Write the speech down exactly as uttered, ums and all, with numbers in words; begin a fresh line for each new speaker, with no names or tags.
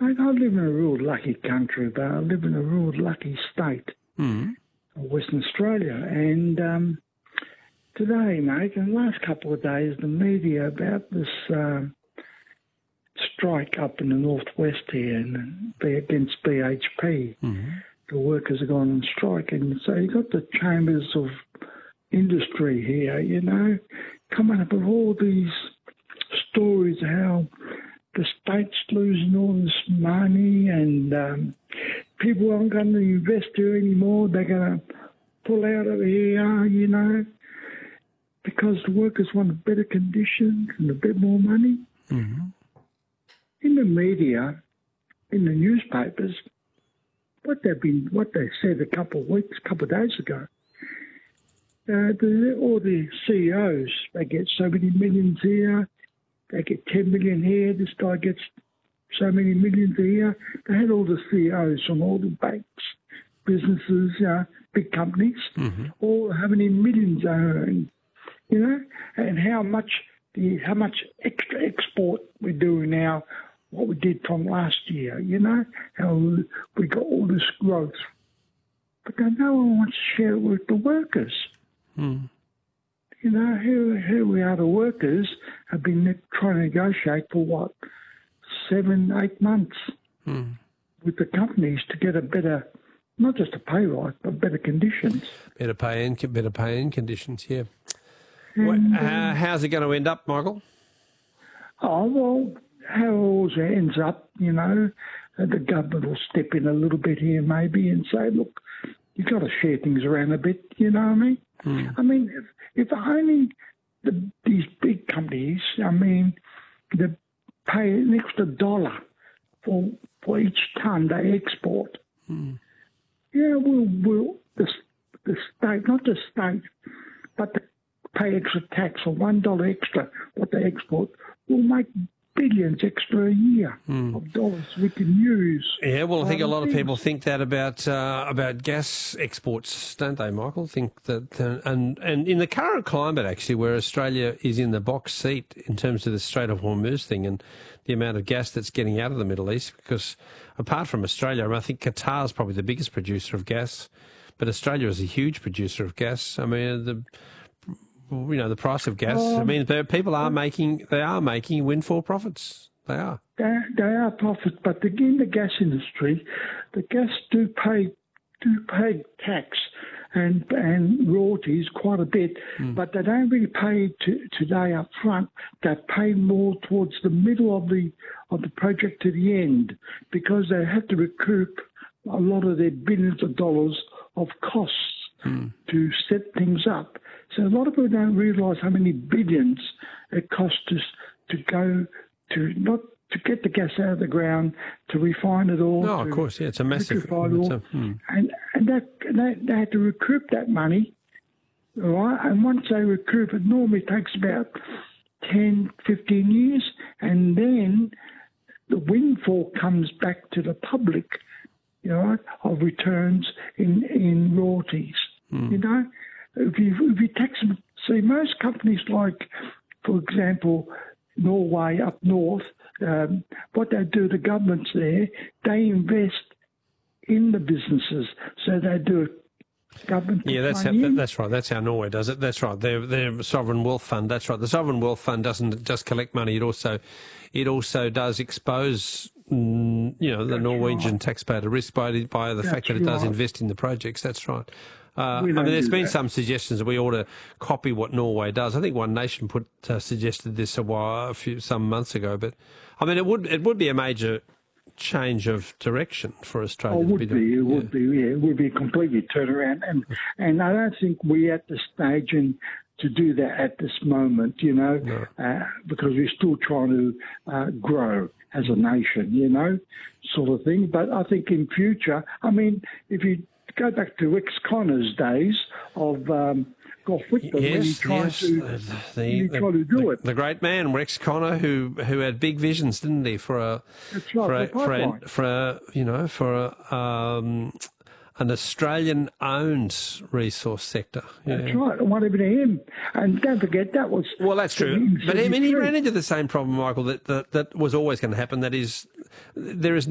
I, I live in a real lucky country, but I live in a real lucky state,
mm.
Western Australia. And um, today, mate, in the last couple of days, the media about this um, strike up in the northwest here and against B H P.
Mm-hmm.
The workers have gone on strike, and so you've got the chambers of industry here, you know, coming up with all these stories of how the state's losing all this money and um, people aren't going to invest here anymore. They're going to pull out of here, you know, because the workers want better conditions and a bit more money.
Mm-hmm. In
the media, in the newspapers, what they've been, what they said a couple of weeks, a couple of days ago, uh, the, all the C E Os, they get so many millions here, they get ten million here, this guy gets so many millions here. They had all the C E Os from all the banks, businesses, uh, big companies,
mm-hmm.
all how many millions they earn, you know, and how much the how much extra export we're doing now, what we did from last year, you know, how we got all this growth. But then no one wants to share it with the workers.
Mm.
You know, here, here we are, the workers have been trying to negotiate for, what, seven, eight months
mm.
with the companies to get a better, not just a pay rise, but better conditions.
Better pay and better pay and conditions, yeah.
And,
what, uh,
um,
how's it going to end up, Michael?
Oh, well, how it all ends up, you know, uh, the government will step in a little bit here maybe and say, look, you've got to share things around a bit, you know what I mean?
Mm.
I mean, if, if only the, these big companies, I mean, they pay an extra dollar for for each tonne they export.
Mm.
Yeah, we'll, we'll the, the state, not the state, but the pay extra tax for one dollar extra what they export will make billions extra a year
mm.
of dollars we can use.
Yeah, well, I think a lot of
things.
people think that about uh, about gas exports, don't they, Michael? Think that, uh, and and in the current climate, actually, where Australia is in the box seat in terms of the Strait of Hormuz thing and the amount of gas that's getting out of the Middle East, because apart from Australia, I, mean, I think Qatar is probably the biggest producer of gas, but Australia is a huge producer of gas. I mean, the you know, the price of gas. Um, I mean, people are making, they are making windfall profits. They are.
They, they are profits, but again, the gas industry, the gas do pay do pay tax and and royalties quite a bit, mm. but they don't really pay to, today up front. They pay more towards the middle of the of the project to the end, because they have to recoup a lot of their billions of dollars of costs mm. to set things up. So a lot of people don't realise how many billions it costs us to go to not to get the gas out of the ground, to refine it all.
No, of course, yeah, it's a massive. It's
a, hmm. And and that they, they had to recoup that money, all right? And once they recoup it, normally takes about ten, fifteen years, and then the windfall comes back to the public, you know, of returns in in royalties,
hmm.
you know. If you, if you tax them, see, most companies like, for example, Norway up north, um, what they do, the governments there, they invest in the businesses. So they do government.
Yeah, that's how, that, that's right. That's how Norway does it. That's right. Their their sovereign wealth fund. That's right. The sovereign wealth fund doesn't just collect money. It also it also does expose, mm, you know, the that's Norwegian right. taxpayer to risk by by the that's fact that it does right. invest in the projects. That's right. Uh, I mean, there's been that. some suggestions that we ought to copy what Norway does. I think One Nation put uh, suggested this a while, a few some months ago. But I mean, it would it would be a major change of direction for Australia.
Oh, it would
be,
be. It
yeah.
would be. Yeah, it would be a completely turnaround, and and I don't think we're at the stage in to do that at this moment. You know,
no.
uh, because we're still trying to uh, grow as a nation. You know, sort of thing. But I think in future, I mean, if you go back to Rex Connor's days of um, Gough Whitlam,
yes,
when he tried
yes,
to,
the, the,
when he
the,
tried to do
the,
it.
The great man, Rex Connor, who who had big visions, didn't he, for a
That's right,
for a, for, a, for a you know for a, um, an Australian-owned resource sector. Yeah.
That's right. I wanted to be him, and don't forget that was
well. That's true, but I mean, he ran into the same problem, Michael, that that, that was always going to happen. That is, there is